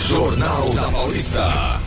Jornal da Paulista.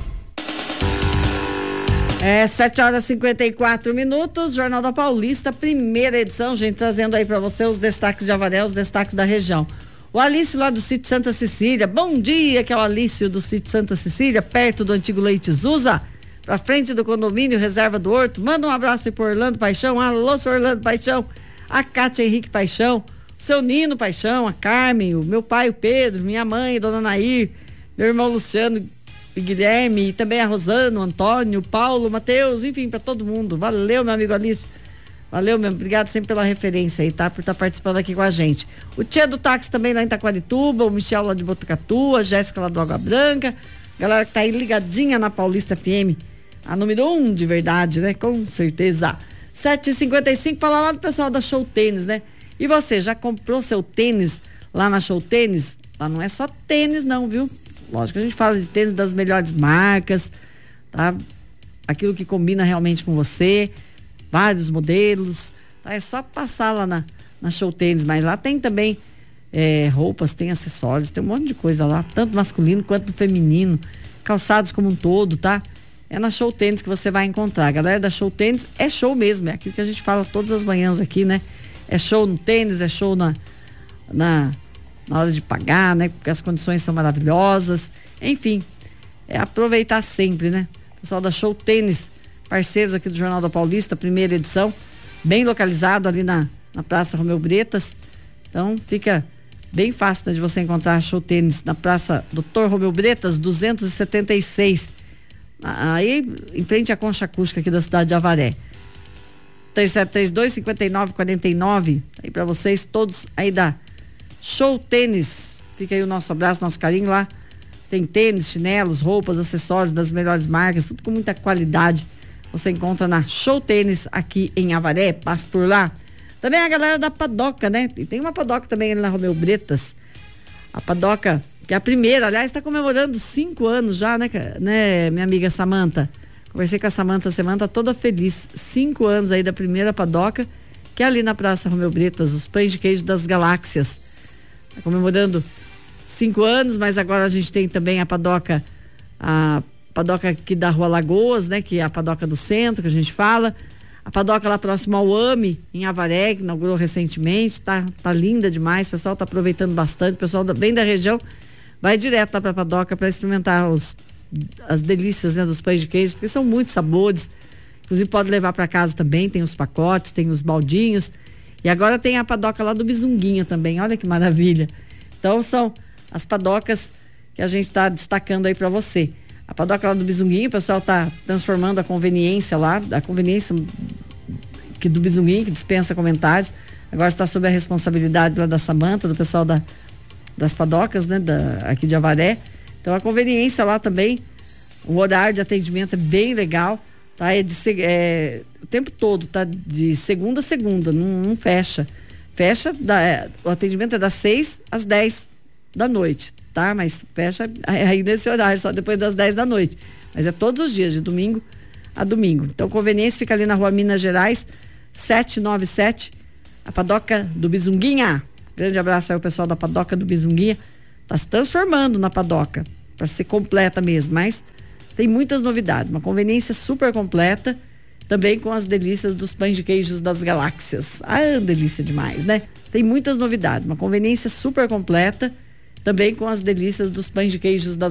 7h54, Jornal da Paulista, primeira edição, gente, trazendo aí para você os destaques de Avaré, os destaques da região. O Alício lá do sítio Santa Cecília, bom dia, que é o Alício do sítio Santa Cecília, perto do antigo Leite Zusa, pra frente do condomínio Reserva do Horto. Manda um abraço aí pro Orlando Paixão, alô, seu Orlando Paixão, a Cátia Henrique Paixão, o seu Nino Paixão, a Carmen, o meu pai, o Pedro, minha mãe, Dona Nair, meu irmão Luciano e Guilherme, e também a Rosana, o Antônio, o Paulo, o Matheus, enfim, pra todo mundo. Valeu, meu amigo Alício. Valeu mesmo, obrigado sempre pela referência aí, tá? Por estar participando aqui com a gente. O Tia do Táxi também lá em Taquarituba, o Michel lá de Botucatu, a Jéssica lá do Água Branca, galera que tá aí ligadinha na Paulista FM, a número 1 de verdade, né? Com certeza. 7h55, fala lá do pessoal da Show Tênis, né? E você, já comprou seu tênis lá na Show Tênis? Lá não é só tênis não, viu? Lógico que a gente fala de tênis das melhores marcas, tá? Aquilo que combina realmente com você, vários modelos, tá? É só passar lá na Show Tênis, mas lá tem também roupas, tem acessórios, tem um monte de coisa lá, tanto masculino quanto feminino, calçados como um todo, tá? É na Show Tênis que você vai encontrar. A galera da Show Tênis é show mesmo, é aquilo que a gente fala todas as manhãs aqui, né? É show no tênis, é show na hora de pagar, né? Porque as condições são maravilhosas. Enfim, é aproveitar sempre, né? Pessoal da Show Tênis, parceiros aqui do Jornal da Paulista, primeira edição, bem localizado ali na Praça Romeu Bretas. Então fica bem fácil, né, de você encontrar a Show Tênis na Praça Dr. Romeu Bretas, 276. Aí, em frente à Concha Acústica aqui da cidade de Avaré. 3732-5949. Aí para vocês todos aí da Show Tênis. Fica aí o nosso abraço, nosso carinho lá. Tem tênis, chinelos, roupas, acessórios das melhores marcas, tudo com muita qualidade. Você encontra na Show Tênis aqui em Avaré, passa por lá. Também a galera da Padoca, né? E tem uma Padoca também ali na Romeu Bretas. A Padoca, que é a primeira, aliás, está comemorando 5 anos já, né, minha amiga Samanta? Conversei com a Samanta, a semana tá toda feliz. 5 anos aí da primeira Padoca, que é ali na Praça Romeu Bretas, os pães de queijo das galáxias. Tá comemorando 5 anos, mas agora a gente tem também a Padoca aqui da Rua Lagoas, né? Que é a Padoca do centro, que a gente fala. A Padoca lá próximo ao AME, em Avaré, que inaugurou recentemente, tá linda demais, o pessoal tá aproveitando bastante, o pessoal vem da região, vai direto lá pra Padoca para experimentar as delícias, né, dos pães de queijo, porque são muitos sabores. Inclusive pode levar para casa também, tem os pacotes, tem os baldinhos. E agora tem a Padoca lá do Bizunguinha também, olha que maravilha. Então são as padocas que a gente está destacando aí para você. A Padoca lá do Bizunguinha, o pessoal está transformando a conveniência lá, a conveniência do Bizunguinha, que dispensa comentários. Agora está sob a responsabilidade lá da Samanta, do pessoal das padocas, né, aqui de Avaré. Então a conveniência lá também, o horário de atendimento é bem legal, tá? O tempo todo, tá? De segunda a segunda, não fecha. O atendimento é das 6 às 10 da noite, tá? Mas fecha aí nesse horário, só depois das 10 da noite. Mas é todos os dias, de domingo a domingo. Então conveniência fica ali na Rua Minas Gerais, 797, a Padoca do Bizunguinha. Grande abraço aí ao pessoal da Padoca do Bizunguinha. Tá se transformando na Padoca, para ser completa mesmo, mas tem muitas novidades, uma conveniência super completa, também com as delícias dos pães de queijos das galáxias. Delícia demais, né? Tem muitas novidades, uma conveniência super completa, também com as delícias dos pães de queijos das